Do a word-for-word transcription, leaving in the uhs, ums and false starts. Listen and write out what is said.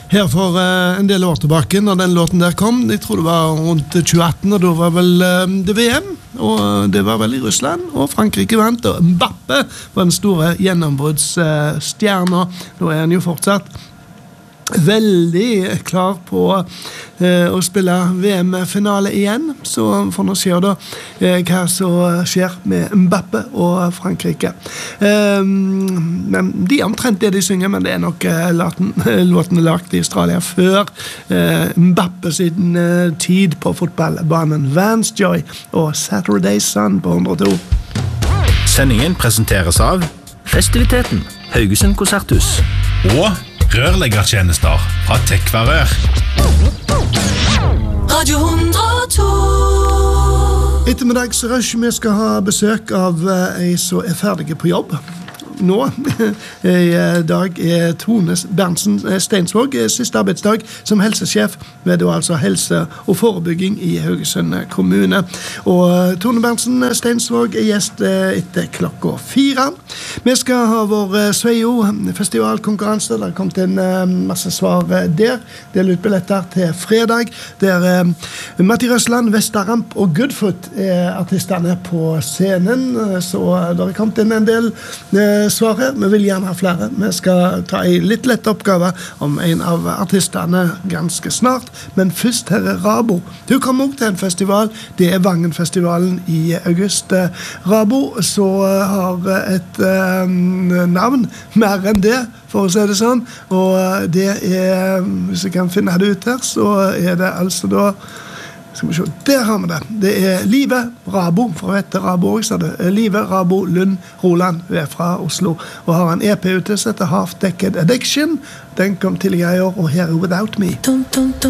Her for uh, en del år tilbake, når den låten der kom, jeg tror det var rundt tjue atten, og da var vel uh, det V M, og det var vel i Russland, og Frankrike vant, og Mbappe var den store gjennombruddsstjerna, da er han jo fortsatt veldig klar på eh, å spille V M-finale igjen, så får nå se da eh, hva som skjer med Mbappe og Frankrike. Eh, men de er omtrent det de synger, men det er nok eh, låten, låten lagt i Australia før eh, Mbappe sin eh, tid på fotballbanen. Vance Joy og Saturday Sun på hundre og to. Sendingen presenteres av Festiviteten, Haugesund Konserthus og rørleggertjenester fra Tekvarør. Radio hundre og to. Ettermiddagsrush, vi skal ha besøk av ei som er ferdig på jobb nå. I dag er Tone Berntsen Steinsvåg siste arbeidsdag som helsesjef ved da altså helse og forebygging i Haugesund kommune. Og Tone Berntsen Steinsvåg er gjest etter klokka fire. Vi skal ha vår Sveio festivalkonkurranse. Det har kommet en masse svar der. Del ut billetter til fredag, der Matti Røsland, Vestaramp og Goodfoot er artisterne på scenen. Så det har kommet inn en del svar her. Vi vil gjerne ha flere. Vi skal ta en litt lett oppgave om en av artisterne ganske snart. Men først her er Rabo. Du kommer også til en festival. Det er Vangenfestivalen i august. Rabo så har et um, navn mer enn det, for å si det sånn. Og det er, hvis jeg kan finne det ut her, så er det altså da skal vi se, der har vi det. Det er Live Rabo, for å hete Rabo også, det er Live Rabo Lund Roland, hun er fra Oslo, og har en E P ute som heter Half Decade Addiction. Den kom tidligere i år, og her er Without Me.